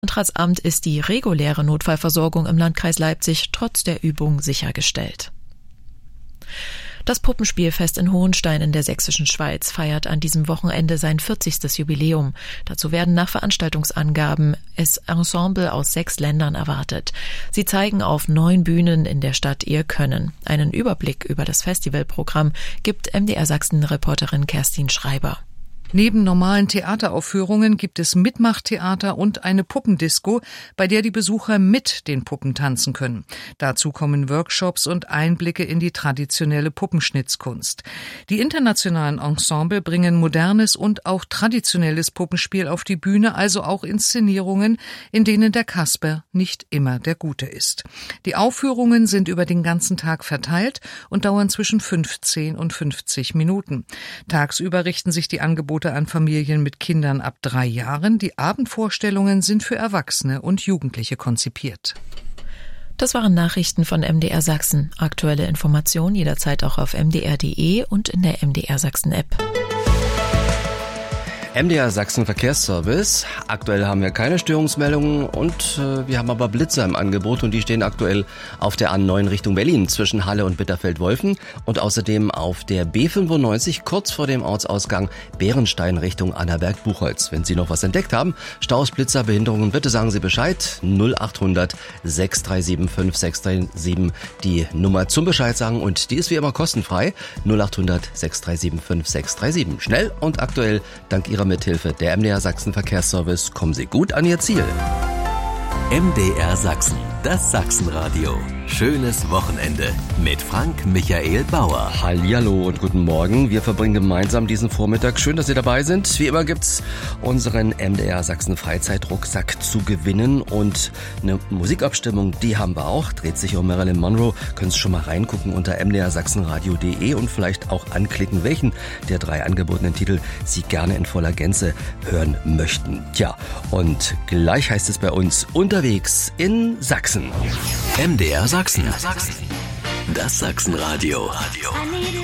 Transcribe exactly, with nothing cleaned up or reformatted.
Landratsamt ist die reguläre Notfallversorgung im Landkreis Leipzig trotz der Übung sichergestellt. Das Puppenspielfest in Hohenstein in der sächsischen Schweiz feiert an diesem Wochenende sein vierzigstes Jubiläum. Dazu werden nach Veranstaltungsangaben es Ensemble aus sechs Ländern erwartet. Sie zeigen auf neun Bühnen in der Stadt ihr Können. Einen Überblick über das Festivalprogramm gibt M D R Sachsen-Reporterin Kerstin Schreiber. Neben normalen Theateraufführungen gibt es Mitmachtheater und eine Puppendisco, bei der die Besucher mit den Puppen tanzen können. Dazu kommen Workshops und Einblicke in die traditionelle Puppenschnitzkunst. Die internationalen Ensemble bringen modernes und auch traditionelles Puppenspiel auf die Bühne, also auch Inszenierungen, in denen der Kasper nicht immer der Gute ist. Die Aufführungen sind über den ganzen Tag verteilt und dauern zwischen fünfzehn und fünfzig Minuten. Tagsüber richten sich die Angebote an Familien mit Kindern ab drei Jahren. Die Abendvorstellungen sind für Erwachsene und Jugendliche konzipiert. Das waren Nachrichten von M D R Sachsen. Aktuelle Informationen jederzeit auch auf m d r punkt d e und in der M D R Sachsen App. M D R Sachsen Verkehrsservice. Aktuell haben wir keine Störungsmeldungen und äh, wir haben aber Blitzer im Angebot und die stehen aktuell auf der A neun Richtung Berlin zwischen Halle und Bitterfeld-Wolfen und außerdem auf der B fünfundneunzig kurz vor dem Ortsausgang Bärenstein Richtung Annaberg-Buchholz. Wenn Sie noch was entdeckt haben, Staus, Blitzer, Behinderungen, bitte sagen Sie Bescheid. null achthundert sechs drei sieben fünf sechs drei sieben die Nummer zum Bescheid sagen und die ist wie immer kostenfrei. null achthundert sechs drei sieben fünf sechs drei sieben. Schnell und aktuell dank Ihrer Mithilfe der M D R Sachsen Verkehrsservice kommen Sie gut an Ihr Ziel. M D R Sachsen, das Sachsenradio. Schönes Wochenende mit Frank Michael Bauer. Hallihallo und guten Morgen. Wir verbringen gemeinsam diesen Vormittag. Schön, dass Sie dabei sind. Wie immer gibt's unseren M D R Sachsen Freizeitrucksack zu gewinnen und eine Musikabstimmung, die haben wir auch. Dreht sich um Marilyn Monroe. Können Sie schon mal reingucken unter m d r sachsenradio punkt d e und vielleicht auch anklicken, welchen der drei angebotenen Titel Sie gerne in voller Gänze hören möchten. Tja, und gleich heißt es bei uns unterwegs in Sachsen. M D R Sachsen. Das Sachsenradio.